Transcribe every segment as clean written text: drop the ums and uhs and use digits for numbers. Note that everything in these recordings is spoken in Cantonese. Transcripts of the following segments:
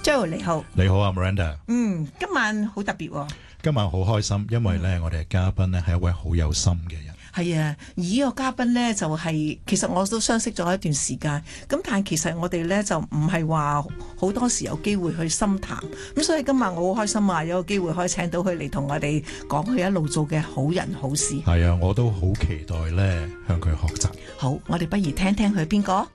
Joe 你好。 你好啊 Miranda。 今晚好特別喎。 今晚好開心，因為咧我哋嘅嘉賓咧係一位好有心嘅人。 係啊，而呢個嘉賓呢，就係、其實我都相識咗一段時間，咁但係其實我哋呢，就唔係話好多時有機會去深談，咁所以今晚我好開心啊，有個機會可以請到佢嚟同我哋講佢一路做嘅好人好事。 係啊，我都好期待咧向佢學習。 好，我哋不如聽聽佢邊個？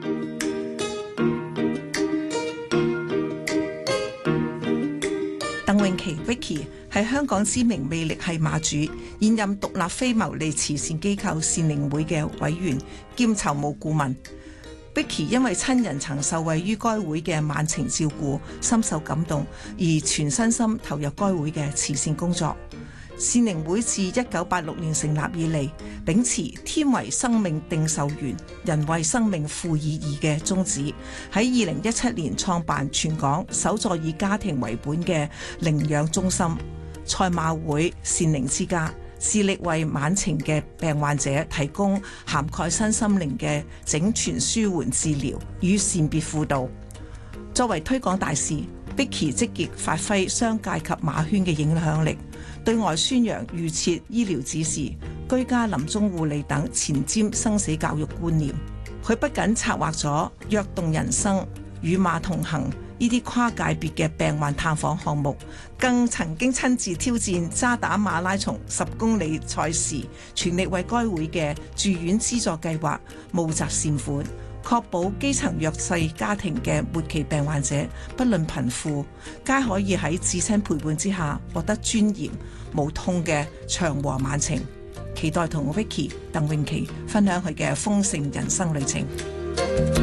鄧詠琪 Vicky 係香港知名魅力系馬主，現任獨立非牟利慈善機構善寧會嘅委員兼籌募顧問。Vicky 因為親人曾受惠於該會嘅晚晴照顧，深受感動，而全身心投入該會嘅慈善工作。善寧會自1986年成立以嚟，秉持天為生命定壽元，人為生命賦意義嘅宗旨，喺2017年創辦全港首座以家庭為本嘅領養中心賽馬會善寧之家，致力為晚晴嘅病患者提供涵蓋身心靈嘅整全舒緩治療與善別輔導。作為推廣大使，Vicky 積極發揮商界及馬圈嘅影響力，對外宣揚預設醫療指示、居家臨終護理等前瞻生死教育觀念。佢不僅策劃咗躍動人生、與馬同行呢啲跨界別嘅病患探訪項目，更曾經親自挑戰渣打馬拉松10公里賽事，全力為該會嘅住院資助計劃募集善款，確保基層弱勢家庭嘅末期病患者，不論貧富，皆可以喺至親陪伴之下獲得尊嚴無痛嘅長和晚晴。期待同 Vicky 鄧詠琪分享佢嘅豐盛人生旅程。